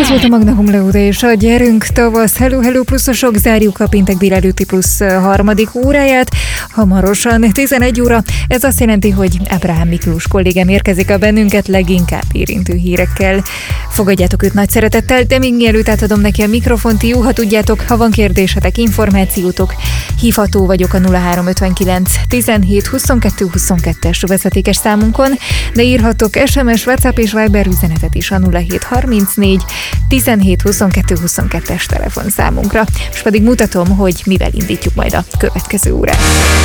Ez volt a Magna Cum Laude és a Gyerünk tavasz. Hello pluszosok, zárjuk a péntek délelőtti plusz harmadik óráját. Hamarosan 11 óra. Ez azt jelenti, hogy Ábrahám Miklós kollégám érkezik a bennünket leginkább érintő hírekkel. Fogadjátok őt nagy szeretettel, de még mielőtt átadom neki a mikrofont, jó, ha tudjátok, ha van kérdésetek, információtok, hívható vagyok a 0359 17 22 22-es vezetékes számunkon, de írhatok SMS, WhatsApp és Viber üzenetet is a 0734 17 22 22-es telefonszámunkra. Most pedig mutatom, hogy mivel indítjuk majd a következő órát.